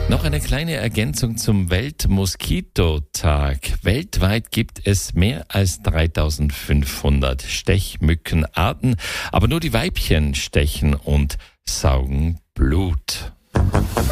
Noch eine kleine Ergänzung zum Weltmoskitotag. Weltweit gibt es mehr als 3500 Stechmückenarten, aber nur die Weibchen stechen und saugen Blut.